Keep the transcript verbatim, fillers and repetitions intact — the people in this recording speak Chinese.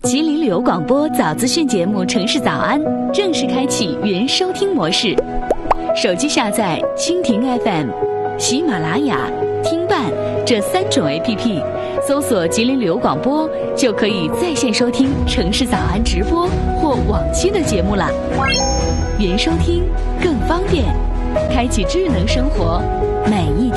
吉林旅游广播早资讯节目《城市早安》正式开启原收听模式，手机下载蜻蜓 F M、喜马拉雅、听伴这三种 A P P， 搜索吉林旅游广播就可以在线收听《城市早安》直播或往期的节目了。原收听更方便，开启智能生活每一天。